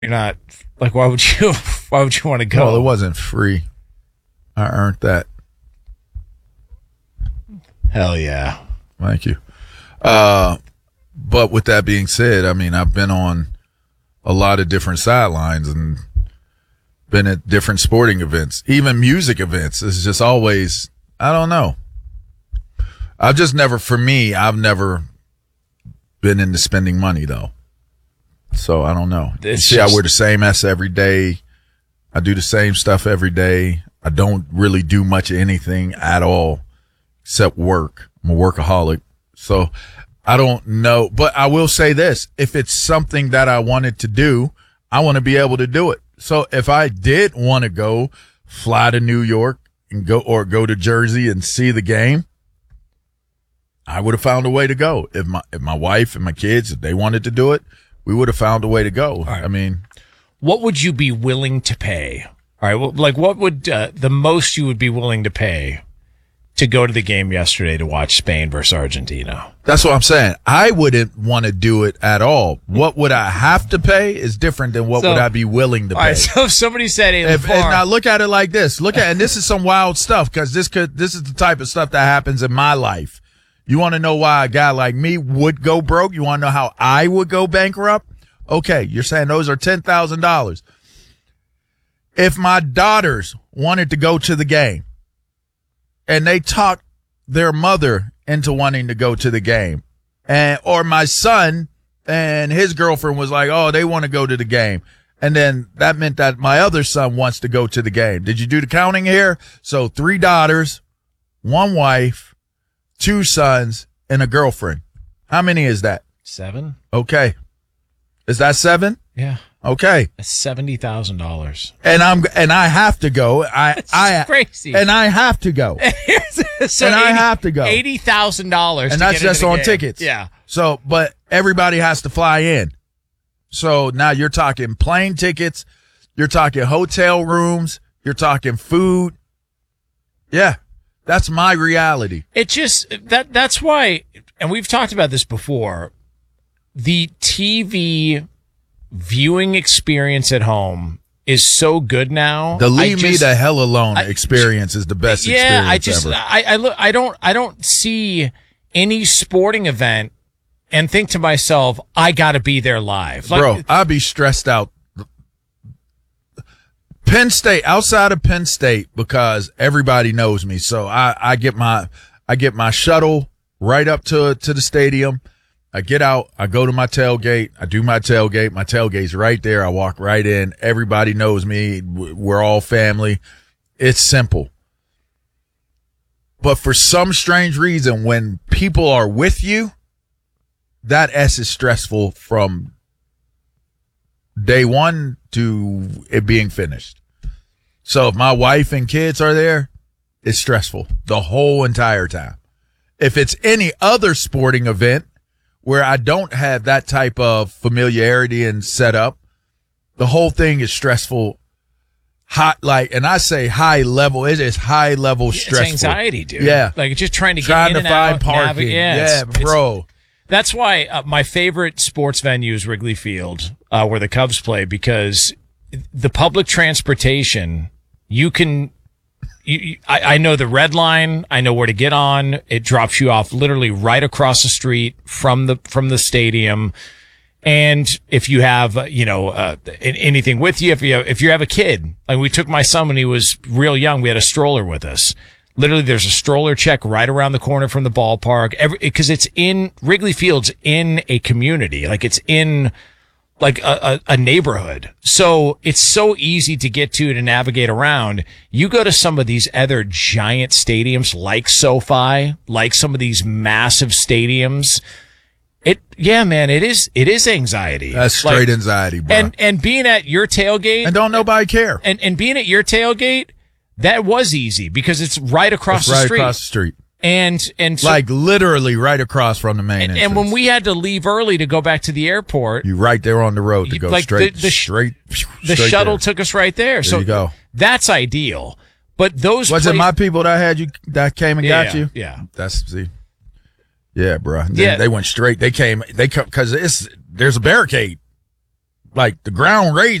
You're not like, why would you? Why would you want to go? Well, it wasn't free. I earned that. Hell yeah! Thank you. But with that being said, I mean, I've been on a lot of different sidelines and been at different sporting events, even music events. It's just always, I don't know. I've never been into spending money though. So I don't know. I wear the same S every day. I do the same stuff every day. I don't really do much of anything at all except work. I'm a workaholic. So I don't know, but I will say this. If it's something that I wanted to do, I want to be able to do it. So if I did want to go fly to New York and go to Jersey and see the game, I would have found a way to go. If my wife and my kids, if they wanted to do it, we would have found a way to go. Right. I mean, what would you be willing to pay? All right. Well, like what would the most you would be willing to pay to go to the game yesterday to watch Spain versus Argentina? That's what I'm saying. I wouldn't want to do it at all. What would I have to pay is different than what would I be willing to pay. All right, so if somebody said, hey, now look at it like this. And this is some wild stuff because this is the type of stuff that happens in my life. You want to know why a guy like me would go broke? You want to know how I would go bankrupt? Okay, you're saying those are $10,000. If my daughters wanted to go to the game and they talked their mother into wanting to go to the game, or my son and his girlfriend was like, oh, they want to go to the game. And then that meant that my other son wants to go to the game. Did you do the counting here? So 3 daughters, 1 wife, 2 sons, and a girlfriend. How many is that? 7. Okay. Is that 7? Yeah. Okay. That's $70,000. And I have to go. It's crazy. And I have to go. So and I have to go. $80,000. And that's just on tickets. Yeah. So, but everybody has to fly in. So now you're talking plane tickets. You're talking hotel rooms. You're talking food. Yeah. That's my reality. It just, that's why, and we've talked about this before, the TV viewing experience at home is so good now. The leave me the hell alone experience is the best experience ever. I don't see any sporting event and think to myself, I got to be there live. Bro, I'd be stressed out. Penn State, outside of Penn State, because everybody knows me. So I get my shuttle right up to the stadium. I get out, I go to my tailgate, I do my tailgate. My tailgate's right there. I walk right in. Everybody knows me. We're all family. It's simple. But for some strange reason, when people are with you, that S is stressful from day one to it being finished. So if my wife and kids are there, it's stressful the whole entire time. If it's any other sporting event where I don't have that type of familiarity and setup, the whole thing is stressful. And I say high level, it is high level stressful. It's anxiety, dude. Yeah. Like just trying to get in and find out, parking. Yeah, bro. That's why my favorite sports venue is Wrigley Field, where the Cubs play, because the public transportation, I know the red line. I know where to get on. It drops you off literally right across the street from the stadium. And if you have, anything with you, if you have a kid, like we took my son when he was real young, we had a stroller with us. Literally, there's a stroller check right around the corner from the ballpark. Because it's in Wrigley Field's in a community, like it's in like a neighborhood. So it's so easy to get to navigate around. You go to some of these other giant stadiums like SoFi, like some of these massive stadiums. It is anxiety. That's straight anxiety, bro. And being at your tailgate. And don't nobody care. And being at your tailgate, that was easy because it's right across the street. Right across the street. And so, like literally right across from the main entrance. And when we had to leave early to go back to the airport, you right there on the road to go like straight. The shuttle there. took us right there. So you go. That's ideal. But those it my people that had you that came and got you? Yeah. Yeah, bro. Yeah. They went straight. They come because there's a barricade. like the ground rage